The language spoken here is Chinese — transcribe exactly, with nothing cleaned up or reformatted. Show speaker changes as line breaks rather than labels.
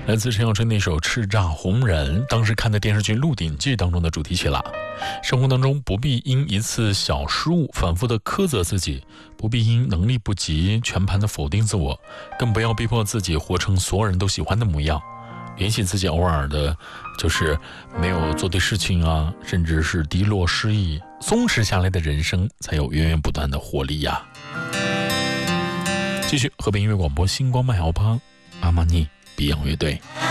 来自陈小春那首《叱咤红人》，当时看的电视剧《鹿鼎记》当中的主题曲了。生活当中不必因一次小失误反复的苛责自己，不必因能力不及全盘的否定自我，更不要逼迫自己活成所有人都喜欢的模样。允许自己偶尔的就是没有做对事情啊，甚至是低落失意，松弛下来的人生才有源源不断的活力呀。继续河北音乐广播星光慢摇吧，阿玛尼比昂乐队。